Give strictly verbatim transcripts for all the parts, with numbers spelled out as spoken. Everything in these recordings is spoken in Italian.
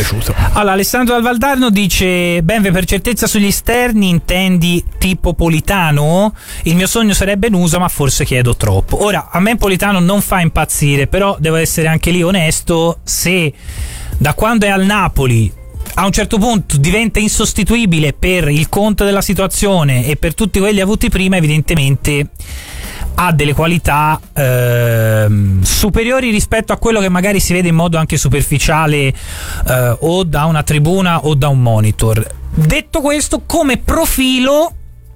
piaciuto. Allora, Alessandro Dal Valdarno dice: Benve, per certezza sugli esterni intendi tipo Politano? Il mio sogno sarebbe Nusa, ma forse chiedo troppo. Ora, a me Politano non fa impazzire, però devo essere anche lì onesto, se da quando è al Napoli a un certo punto diventa insostituibile per il conto della situazione e per tutti quelli avuti prima, evidentemente ha delle qualità ehm, superiori rispetto a quello che magari si vede in modo anche superficiale eh, o da una tribuna o da un monitor. Detto questo, come profilo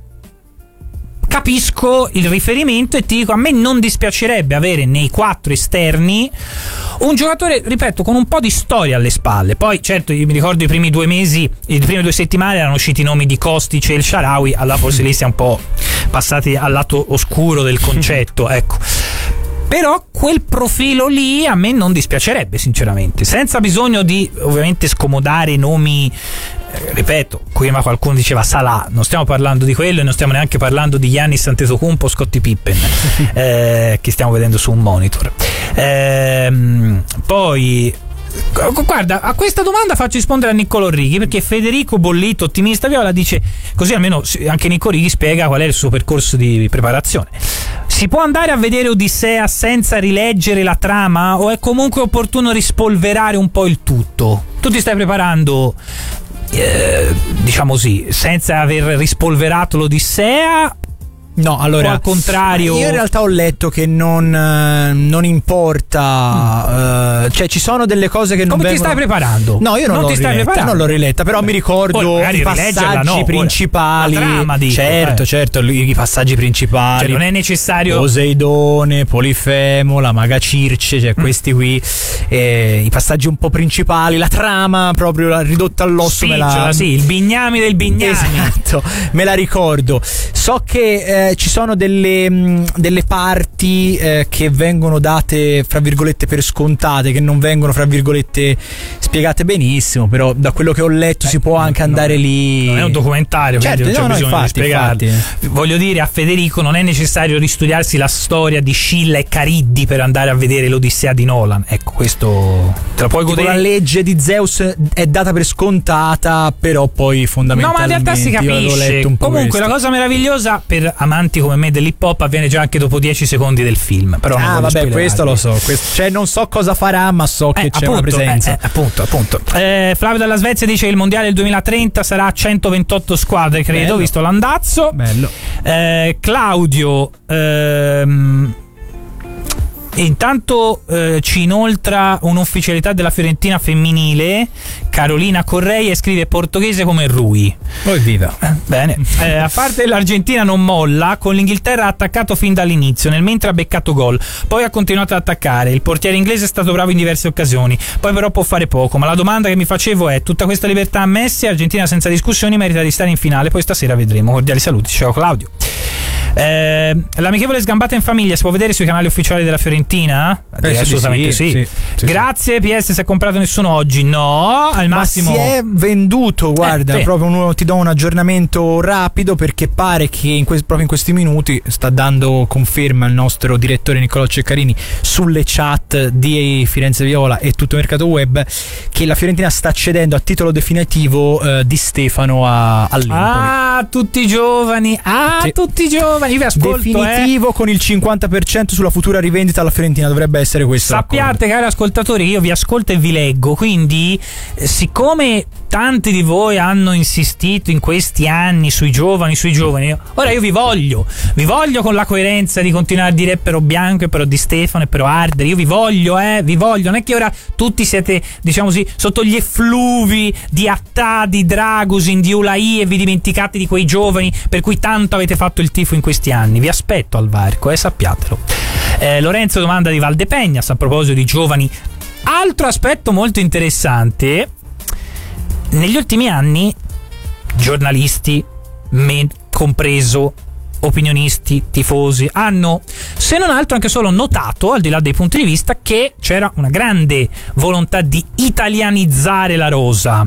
capisco il riferimento e ti dico, a me non dispiacerebbe avere nei quattro esterni un giocatore, ripeto, con un po' di storia alle spalle. Poi certo, io mi ricordo i primi due mesi, le prime due settimane erano usciti i nomi di Kostic e El Shaarawy, allora forse lì si è un po' passati al lato oscuro del concetto, ecco. Però quel profilo lì a me non dispiacerebbe, sinceramente, senza bisogno di ovviamente scomodare nomi. Eh, ripeto, prima qualcuno diceva Salah, non stiamo parlando di quello e non stiamo neanche parlando di Giannis Antetokounmpo o Scottie Pippen eh, che stiamo vedendo su un monitor. Ehm, poi guarda, a questa domanda faccio rispondere a Niccolò Righi, perché Federico Bollito, ottimista viola, dice, così almeno anche Nicco Righi spiega qual è il suo percorso di preparazione. Si può andare a vedere Odissea senza rileggere la trama o è comunque opportuno rispolverare un po' il tutto? Tu ti stai preparando eh, diciamo così, senza aver rispolverato l'Odissea? No, allora, o al contrario? Io in realtà ho letto che non, eh, non importa, mm. eh, cioè ci sono delle cose che non come vengono... ti stai preparando? No, io non, non l'ho ti stai riletta, preparando. non l'ho riletta, però Beh, mi ricordo i passaggi no, principali. La trama, dico, certo, eh. certo, i passaggi principali. Cioè non è necessario Poseidone, Polifemo, la Maga Circe, cioè mm. questi qui, eh, i passaggi un po' principali, la trama proprio la ridotta all'osso. Spicciola, me la... sì, il bignami del bignami. Esatto, me la ricordo. So che eh, ci sono delle, mh, delle parti eh, che vengono date fra virgolette per scontate, che non vengono fra virgolette spiegate benissimo, però da quello che ho letto eh, si può anche andare no, lì. Non è un documentario, certo, quindi non no, c'è no, bisogno infatti, di spiegarlo. infatti. Voglio dire, a Federico non è necessario ristudiarsi la storia di Scilla e Cariddi per andare a vedere l'Odissea di Nolan. Ecco, questo te lo puoi tipo godere. La legge di Zeus è data per scontata, però poi fondamentalmente no, ma in realtà si capisce. Comunque questo. La cosa meravigliosa per amanti come me dell'hip hop avviene già anche dopo dieci secondi del film. Però ah, vabbè, spoilerare. Questo lo so. Questo, cioè, non so cosa farà, ma so che eh, c'è appunto, una presenza. Eh, eh, appunto, appunto. Eh, Flavio dalla Svezia dice che il mondiale del duemilatrenta sarà a centoventotto squadre, credo, bello. Visto l'andazzo. Bello. Eh, Claudio. Ehm, Intanto eh, ci inoltra un'ufficialità della Fiorentina femminile, Carolina Correia, e scrive portoghese come Rui. Oh, evviva. Eh, bene. Eh, a parte l'Argentina non molla, con l'Inghilterra ha attaccato fin dall'inizio, nel mentre ha beccato gol, poi ha continuato ad attaccare. Il portiere inglese è stato bravo in diverse occasioni, poi però può fare poco. Ma la domanda che mi facevo è: tutta questa libertà a Messi, Argentina senza discussioni merita di stare in finale, poi stasera vedremo. Cordiali saluti, ciao Claudio. Eh, l'amichevole Sgambata in famiglia si può vedere sui canali ufficiali della Fiorentina? Eh, assolutamente sì, sì. sì, sì Grazie. P S, si è comprato nessuno oggi? No, al massimo. Ma si è venduto, guarda, eh, proprio uno, ti do un aggiornamento rapido, perché pare che in que- proprio in questi minuti sta dando conferma il nostro direttore Niccolò Ceccarini sulle chat di Firenze Viola e tutto il mercato web, che la Fiorentina sta cedendo a titolo definitivo eh, Di Stefano a, all'Empoli. Ah, tutti giovani. Ah, sì. tutti giovani. Io vi ascolto, definitivo eh. con il cinquanta per cento sulla futura rivendita alla Fiorentina, dovrebbe essere questo. Sappiate, cari ascoltatori, che io vi ascolto e vi leggo, quindi eh, siccome tanti di voi hanno insistito in questi anni sui giovani, sui giovani, ora io vi voglio, vi voglio con la coerenza di continuare a dire però Bianco e però Di Stefano e però Arder, io vi voglio, eh, vi voglio, non è che ora tutti siete, diciamo così, sotto gli effluvi di Attà, di Dragusin, di Ulai e vi dimenticate di quei giovani per cui tanto avete fatto il tifo in questi anni. Vi aspetto al varco, eh, sappiatelo. Eh, Lorenzo domanda di Valdepegnas a proposito di giovani. Altro aspetto molto interessante: negli ultimi anni giornalisti, me compreso, opinionisti, tifosi, hanno, se non altro anche solo notato, al di là dei punti di vista, che c'era una grande volontà di italianizzare la rosa.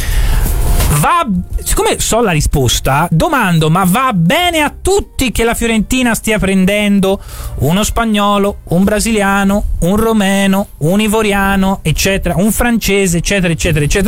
Va, siccome so la risposta, domando: ma va bene a tutti che la Fiorentina stia prendendo uno spagnolo, un brasiliano, un romeno, un ivoriano, eccetera, un francese, eccetera, eccetera, eccetera?